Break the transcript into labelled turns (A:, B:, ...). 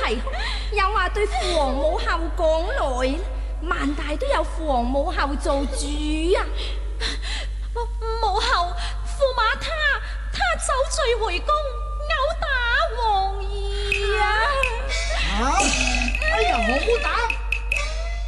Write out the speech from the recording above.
A: 嚟，又話對父皇母后講來，萬大都有父皇母后做主啊！
B: 母后，駙馬他酒醉回宮。